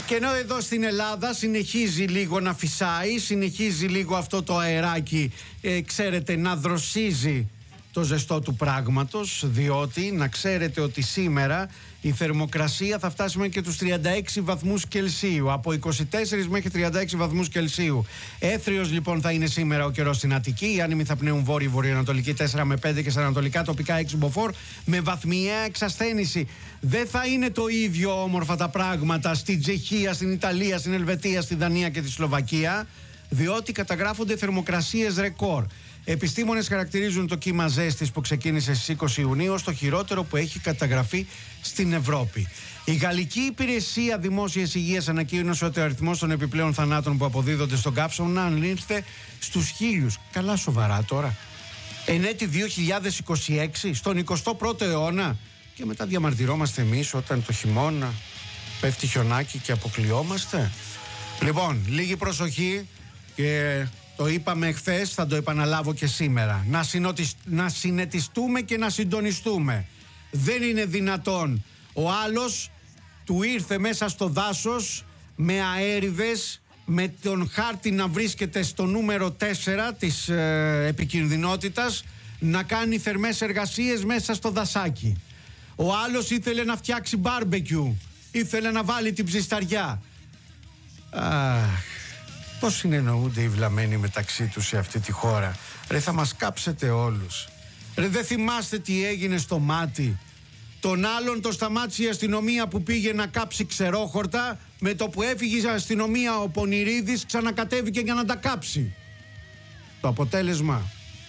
Και ενώ εδώ στην Ελλάδα συνεχίζει λίγο να φυσάει, συνεχίζει λίγο αυτό το αεράκι, ξέρετε, να δροσίζει το ζεστό του πράγματος, διότι να ξέρετε ότι σήμερα η θερμοκρασία θα φτάσει μέχρι και τους 36 βαθμούς Κελσίου, από 24 μέχρι 36 βαθμούς Κελσίου. Έθριος λοιπόν θα είναι σήμερα ο καιρός στην Αττική, οι άνεμοι θα πνέουν βόρειο-βορειοανατολική 4 με 5 και στα ανατολικά τοπικά 6 μποφόρ, με βαθμιαία εξασθένηση. Δεν θα είναι το ίδιο όμορφα τα πράγματα στην Τσεχία, στην Ιταλία, στην Ελβετία, στη Δανία και τη Σλοβακία, διότι καταγράφονται θερμοκρασίες ρεκόρ. Επιστήμονες χαρακτηρίζουν το κύμα ζέστης που ξεκίνησε στις 20 Ιουνίου ως το χειρότερο που έχει καταγραφεί στην Ευρώπη. Η Γαλλική Υπηρεσία Δημόσιας Υγείας ανακοίνωσε ότι ο αριθμός των επιπλέον θανάτων που αποδίδονται στον καύσωνα ανήλθε στους 1.000. Καλά σοβαρά τώρα. Εν έτη 2026, στον 21ο αιώνα. Και μετά διαμαρτυρόμαστε εμείς όταν το χειμώνα πέφτει χιονάκι και αποκλειόμαστε. Λοιπόν, λίγη προσοχή και... Το είπαμε χθες, θα το επαναλάβω και σήμερα. Να συνετιστούμε και να συντονιστούμε. Δεν είναι δυνατόν ο άλλος του ήρθε μέσα στο δάσος με αέριδες, με τον χάρτη να βρίσκεται στο νούμερο 4 της επικινδυνότητας, να κάνει θερμές εργασίες μέσα στο δασάκι. Ο άλλος ήθελε να φτιάξει μπάρμπεκιου, ήθελε να βάλει την ψισταριά. Πώς συνεννοούνται οι βλαμμένοι μεταξύ τους σε αυτή τη χώρα. Ρε, θα μας κάψετε όλους. Ρε, δεν θυμάστε τι έγινε στο Μάτι? Τον άλλον το σταμάτησε η αστυνομία που πήγε να κάψει ξερόχορτα. Με το που έφυγε η αστυνομία ο Πονηρίδης ξανακατέβηκε για να τα κάψει. Το αποτέλεσμα,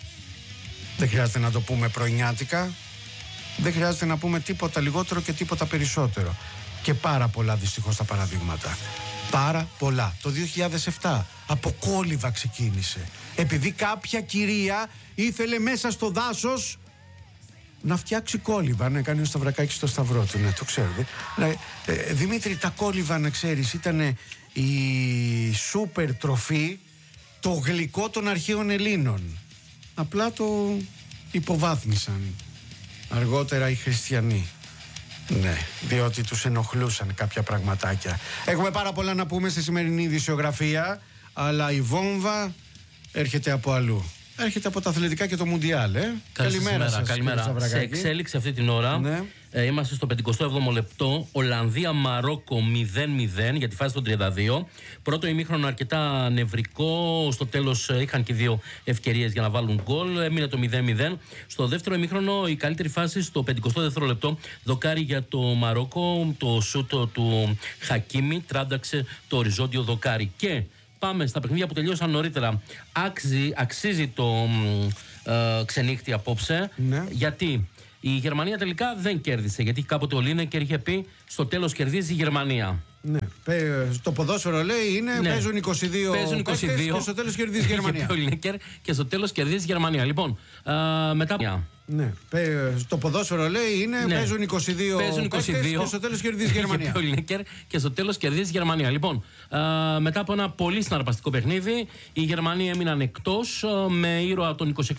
δεν χρειάζεται να το πούμε πρωινιάτικα, δεν χρειάζεται να πούμε τίποτα λιγότερο και τίποτα περισσότερο. Και πάρα πολλά δυστυχώς τα παραδείγματα. Πάρα πολλά. Το 2007 από κόλληβα ξεκίνησε. Επειδή κάποια κυρία ήθελε μέσα στο δάσος να φτιάξει κόλληβα. Να κάνει ο Σταυρακάκης στο σταυρό του. Ναι, το ξέρετε. Δημήτρη, τα κόλληβα, να ξέρεις, ήταν η σούπερ τροφή, το γλυκό των αρχαίων Ελλήνων. Απλά το υποβάθμισαν αργότερα οι χριστιανοί. Ναι, διότι τους ενοχλούσαν κάποια πραγματάκια. Έχουμε πάρα πολλά να πούμε στη σημερινή ειδησιογραφία, αλλά η βόμβα έρχεται από αλλού. Έρχεται από τα αθλητικά και το Μουντιάλ. Καλημέρα σας. Καλημέρα. Σε εξέλιξη αυτή την ώρα, ναι. Είμαστε στο 57ο λεπτό. Ολλανδία-Μαρόκο 0-0 για τη φάση των 32. Πρώτο ημίχρονο αρκετά νευρικό. Στο τέλος είχαν και δύο ευκαιρίες για να βάλουν γκολ. Έμεινε το 0-0. Στο δεύτερο ημίχρονο η καλύτερη φάση στο 52ο λεπτό. Δοκάρι για το Μαρόκο. Το σούτο του Χακίμι τράνταξε το οριζόντιο δοκάρι. Και πάμε στα παιχνίδια που τελείωσαν νωρίτερα. Αξίζει το ξενύχτη απόψε. Ναι. Γιατί η Γερμανία τελικά δεν κέρδισε. Γιατί κάποτε ο Λίνεκερ είχε πει στο τέλος κερδίζει η Γερμανία. Ναι. Το ποδόσφαιρο λέει είναι παίζουν 22 και στο τέλος κερδίζει η Γερμανία. Και στο τέλος κερδίζει η Γερμανία. Λοιπόν, μετά. Ναι. Το ποδόσφαιρο λέει είναι παίζουν 22 και στο τέλος κερδίζει η Γερμανία. Και στο τέλος κερδίζει η Γερμανία. Λοιπόν, μετά από ένα πολύ συναρπαστικό παιχνίδι, οι Γερμανοί έμειναν εκτός με ήρωα τον